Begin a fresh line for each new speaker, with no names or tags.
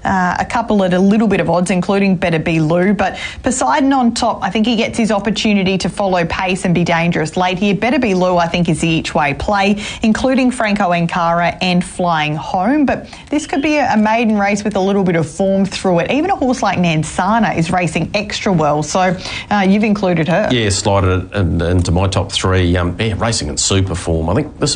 a couple at a little bit of odds, including Better Be Lou. But Poseidon on top, I think he gets his opportunity to follow pace and be dangerous late here. Better Be Lou, I think, is the each-way play, including Franco Encara and Flying Home. But this could be a maiden race with a little bit of form through it. Even a horse like Nansana is racing extra well. So you've included her.
Yeah, slided it into my top three. Racing in super form. I think this